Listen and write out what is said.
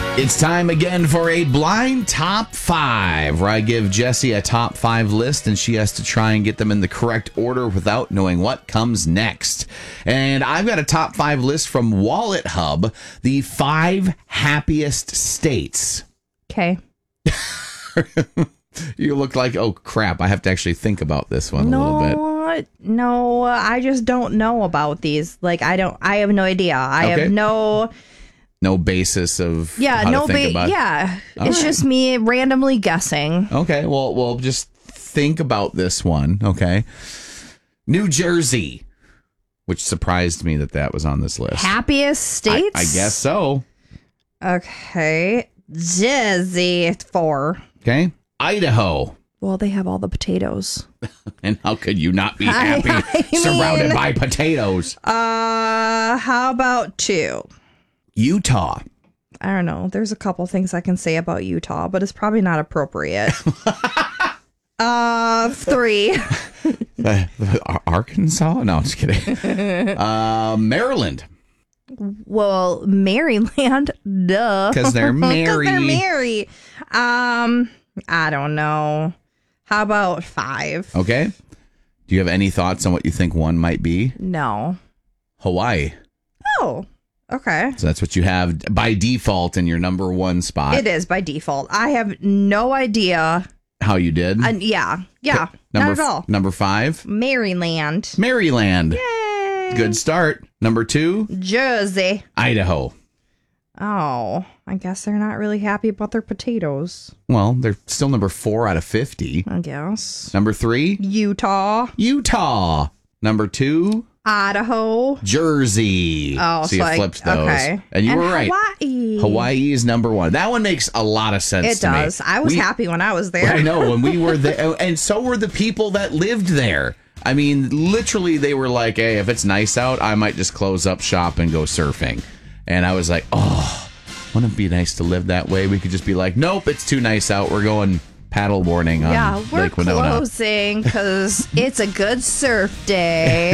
It's time again for a blind top 5, where I give Jessie a top 5 list and she has to try and get them in the correct order without knowing what comes next. And I've got a top 5 list from Wallet Hub, the 5 happiest states. Okay. You look like, oh crap, I have to actually think about this one a little bit. No, I just don't know about these. Like, I have no idea. I have no basis of how to think about it. Yeah, All it's right. just me randomly guessing. Okay, well, just think about this one, okay? New Jersey, which surprised me that was on this list. Happiest states? I guess so. Okay. Jersey 4. Okay. Idaho. Well, they have all the potatoes. And how could you not be happy surrounded by potatoes? How about 2? Utah. I don't know. There's a couple things I can say about Utah, but it's probably not appropriate. 3. Arkansas? No, I'm just kidding. Maryland. Well, Maryland, duh. Because they're married. Because they're married. I don't know. How about 5? Okay. Do you have any thoughts on what you think one might be? No. Hawaii. Oh, okay. So that's what you have by default in your number 1 spot. It is by default. I have no idea. How you did? Yeah, not at all. Number 5. Maryland. Maryland. Yay. Good start. Number 2. Jersey. Idaho. Oh, I guess they're not really happy about their potatoes. Well, they're still number 4 out of 50. I guess. Number 3. Utah. Number 2. Idaho. Jersey. Oh, so you flipped those. Okay. And you were right. Hawaii. Hawaii is number 1. That one makes a lot of sense It to me. does. I was happy when I was there. I know, when we were there. And so were the people that lived there. I mean, literally, they were like, hey, if it's nice out, I might just close up shop and go surfing. And I was like, oh, wouldn't it be nice to live that way? We could just be like, nope, it's too nice out. We're going paddle boarding on we're Lake Winona. closing because it's a good surf day.